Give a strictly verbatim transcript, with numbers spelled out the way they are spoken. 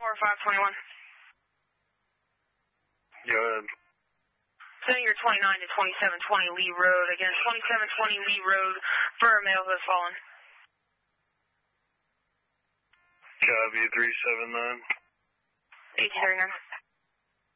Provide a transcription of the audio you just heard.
four five twenty-one. Go ahead. Sending your twenty-nine to twenty-seven twenty Lee Road. Again, twenty-seven twenty Lee Road for a male who has fallen. Copy, three seven nine. eighteen thirty-nine.